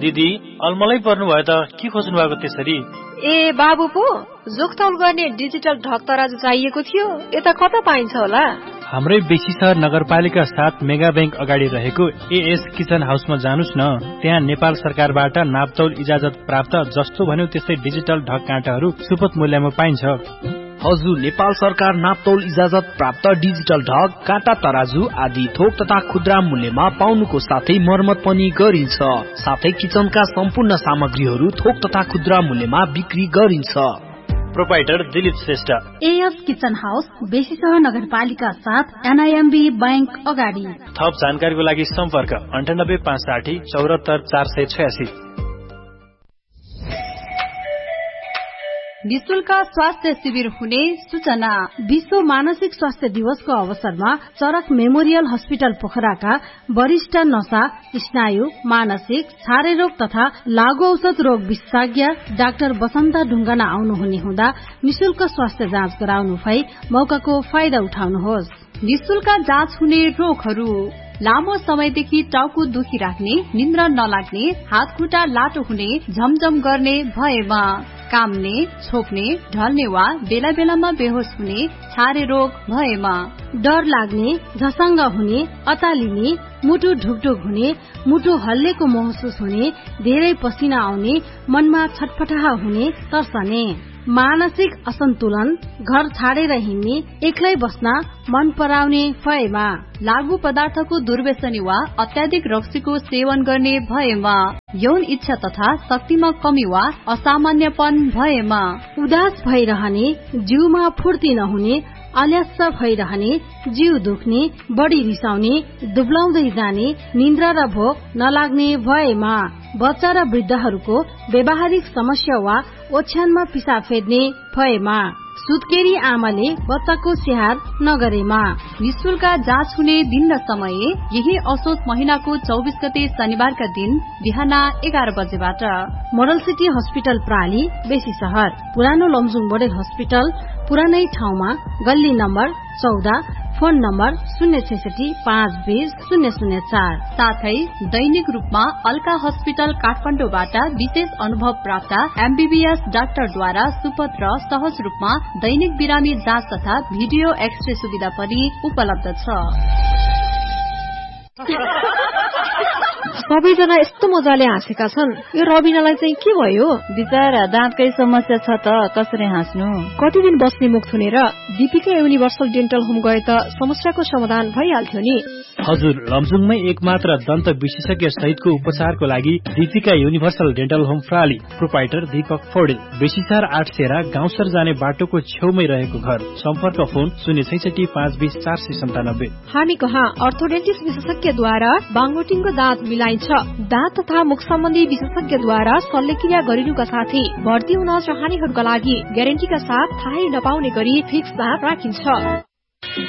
दिदी अलमलै पर्नु भयो त के खोज्नु भएको त्यसरी? ए बाबु पो जोखतौल गर्ने डिजिटल ढक तराजु चाहिएको थियो, यता कता पाइन्छ होला? हाम्रै बेसी सहर नगरपालिका 7 मेगा बैंक अगाडि रहेको एएस किचन हाउसमा जानुस् न। त्यहाँ नेपाल सरकारबाट नापतौल इजाजत प्राप्त जस्तो भन्यो त्यस्तै डिजिटल ढक काँटाहरू सुपथ मूल्यमा पाइन्छ। हजुर, नेपाल सरकार नापतौल इजाजत प्राप्त डिजिटल ढक, काँटा तराजु आदि थोक तथा खुद्रा मूल्यमा पाउनुको साथै मर्मत पनि गरिन्छ। साथै किचनका सम्पूर्ण सामग्रीहरू थोक तथा खुद्रा मूल्यमा बिक्री गरिन्छ। Proprietor Dilip Shrestha, as kitchen house, बेसी सहर नगरपालिका 7 एनआईएमबी बैंक अगाडि। थप जानकारीको लागि सम्पर्क 98 560 74 486। निशुल्क स्वास्थ्य शिविर हुने सूचना। विश्व मानसिक स्वास्थ्य दिवसको अवसरमा चरक मेमोरियल हस्पिटल पोखराका वरिष्ठ नशा, स्नायु, मानसिक, छारे रोग तथा लागू औषध रोग विशेषज्ञ डाक्टर बसन्त ढुङ्गाना आउनुहुने हुँदा निशुल्क स्वास्थ्य जाँच गराउनु भई मौकाको फाइदा उठाउनुहोस्। निशुल्क जाँच हुने रोगहरू: लामो समयदेखि टाउको दुखिराख्ने, निन्द्रा नलाग्ने, हात खुट्टा लाटो हुने, झमझम गर्ने भएमा, काम्ने, छोप्ने, ढल्ने वा बेला बेलामा बेहोस हुने, छारे रोग भएमा, डर लाग्ने, झसङ्ग हुने, अतालिने, मुटु ढुकढुक हुने, मुटु हल्लेको महसुस हुने, धेरै पसिना आउने, मनमा छटपटाह हुने, तर्सने, मानसिक असन्तुलन, घर छाडेर हिँड्ने, एक्लै बस्न मन पराउने भएमा, लागू पदार्थको दुर्व्यसनी वा अत्याधिक रक्सीको सेवन गर्ने भएमा, यौन इच्छा तथा शक्तिमा कमी वा असामान्यपन भएमा, उदास भइरहने, जिउमा फुर्ती नहुने, अलस्स भइरहने, जिउ दुख्ने, बढी रिसाउने, दुब्लाउँदै जाने, निन्द्रा र भोक नलाग्ने भएमा, बच्चा र वृद्धहरूको व्यावहारिक समस्या वा ओछ्यानमा पिसाब फेर्ने भएमा, सुत्केरी आमाले बच्चाको स्याहार नगरेमा। निशुल्क जाँच हुने दिन र समय यही असोज महिनाको 24 गते शनिबारका दिन बिहान 11 बजेबाट। मोडल सिटी हस्पिटल प्राली, बेसी सहर, पुरानो लमजुङ मोडल हस्पिटल, पुरानै ठाउँमा, गल्ली नम्बर 14, फोन नम्बर 066 520 004। साथै दैनिक रूपमा अल्का हस्पिटल काठमाडौँबाट विशेष अनुभव प्राप्त एमबीबीएस डाक्टरद्वारा सुपथ र सहज रूपमा दैनिक बिरामी जाँच तथा भिडियो एक्सरे सुविधा पनि उपलब्ध छ। सबैजना यस्तो मजाले हाँसेका छन्, यो रबिनालाई चाहिँ के भयो? बिचारा दाँतकै समस्या छ त कसरी हाँस्नु। कति दिन बस्ने मुख थुनेर दीपिका युनिभर्सल डेन्टल होम गए त समस्याको समाधान भइहाल्थ्यो नि। हजुर, लमजुङमै एकमात्र दन्त विशेषज्ञ सहितको उपचारको लागि Deepika universal dental home प्राली, proprietor Deepak Paudel, बेसीसार 8 सेरा गाउँसर जाने बाटोको छेउमै रहेको घर। सम्पर्क फोन 066 520 497। हामी कहाँ अर्थोडेन्टिस्ट विशेषज्ञद्वारा बाङ्गोटिङको दाँत मिलाइन्छ। दाँत तथा मुख सम्बन्धी विशेषज्ञद्वारा शल्यक्रिया गरिनुका साथै भर्ती हुन चाहनेहरूका लागि ग्यारेन्टीका साथ थाहै नपाउने गरी फिक्स दाँत राखिन्छ।